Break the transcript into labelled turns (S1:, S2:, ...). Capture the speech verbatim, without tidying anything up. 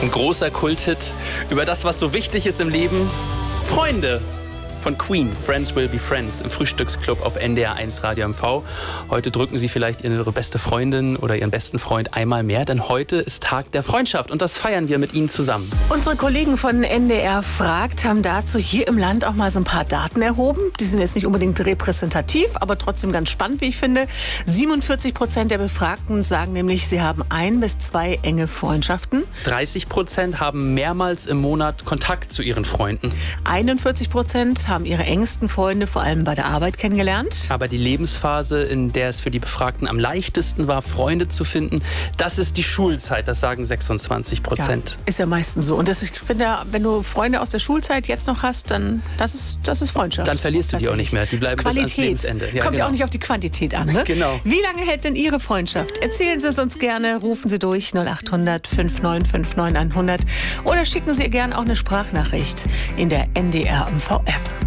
S1: Ein großer Kulthit über das, was so wichtig ist im Leben. Freunde von Queen, Friends Will Be Friends, im Frühstücksclub auf N D R eins Radio M V. Heute drücken Sie vielleicht Ihre beste Freundin oder Ihren besten Freund einmal mehr, denn heute ist Tag der Freundschaft und das feiern wir mit Ihnen zusammen.
S2: Unsere Kollegen von N D R Fragt haben dazu hier im Land auch mal so ein paar Daten erhoben. Die sind jetzt nicht unbedingt repräsentativ, aber trotzdem ganz spannend, wie ich finde. siebenundvierzig Prozent der Befragten sagen nämlich, sie haben ein bis zwei enge Freundschaften.
S1: dreißig Prozent haben mehrmals im Monat Kontakt zu ihren Freunden.
S2: einundvierzig Prozent haben ihre engsten Freunde vor allem bei der Arbeit kennengelernt.
S1: Aber die Lebensphase, in der es für die Befragten am leichtesten war, Freunde zu finden, das ist die Schulzeit, das sagen sechsundzwanzig Prozent.
S2: Ja, ist ja meistens so. Und das, ich finde, wenn du Freunde aus der Schulzeit jetzt noch hast, dann das ist, das ist Freundschaft.
S1: Dann verlierst du die auch nicht mehr. Die bleiben bis ans Lebensende.
S2: Ja, Kommt ja genau. auch nicht auf die Quantität an. Ne?
S1: Genau.
S2: Wie lange hält denn Ihre Freundschaft? Erzählen Sie es uns gerne. Rufen Sie durch null acht hundert fünf neun fünf neun hundert oder schicken Sie gerne auch eine Sprachnachricht in der N D R M V App.